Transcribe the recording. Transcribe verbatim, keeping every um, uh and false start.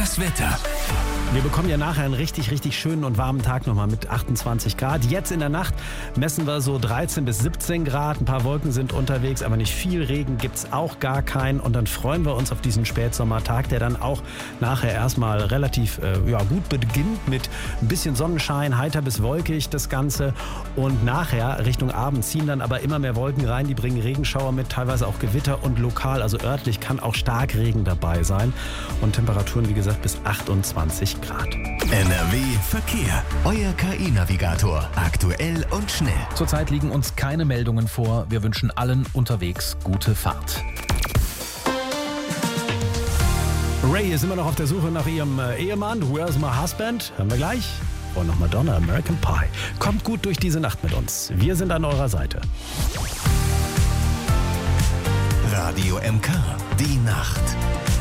Das Wetter. Wir bekommen ja nachher einen richtig, richtig schönen und warmen Tag nochmal mit achtundzwanzig Grad. Jetzt in der Nacht messen wir so dreizehn bis siebzehn Grad. Ein paar Wolken sind unterwegs, aber nicht viel Regen gibt's auch gar keinen. Und dann freuen wir uns auf diesen Spätsommertag, der dann auch nachher erstmal relativ äh, ja, gut beginnt mit ein bisschen Sonnenschein, heiter bis wolkig das Ganze. Und nachher Richtung Abend ziehen dann aber immer mehr Wolken rein. Die bringen Regenschauer mit, teilweise auch Gewitter und lokal, also örtlich kann auch Starkregen dabei sein. Und Temperaturen, wie gesagt, bis achtundzwanzig Grad. N R W Verkehr. Euer K I-Navigator. Aktuell und schnell. Zurzeit liegen uns keine Meldungen vor. Wir wünschen allen unterwegs gute Fahrt. Ray ist immer noch auf der Suche nach ihrem äh, Ehemann. Where's my husband? Hören wir gleich. Und noch Madonna, American Pie. Kommt gut durch diese Nacht mit uns. Wir sind an eurer Seite. Radio M K. Die Nacht.